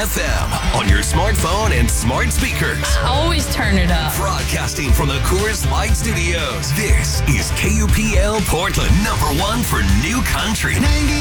FM on your smartphone and smart speakers. Always turn it up. Broadcasting from the Coors Light Studios. This is KUPL Portland, #1 for New Country.